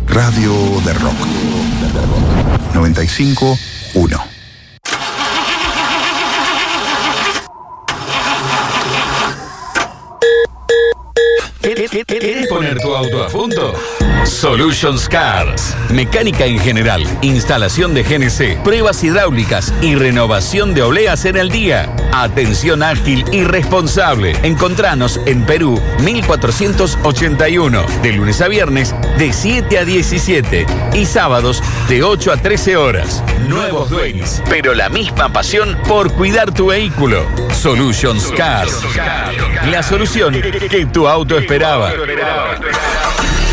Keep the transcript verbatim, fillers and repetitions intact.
Radio de Rock. noventa y cinco uno. ¿Quieres poner tu auto a punto? Solutions Cars. Mecánica en general, instalación de G N C, pruebas hidráulicas y renovación de obleas en el día. Atención ágil y responsable. Encontranos en Perú mil cuatrocientos ochenta y uno, de lunes a viernes de siete a diecisiete y sábados de ocho a trece horas. Nuevos dueños, pero la misma pasión por cuidar tu vehículo. Solutions Cars. La solución que tu auto esperaba.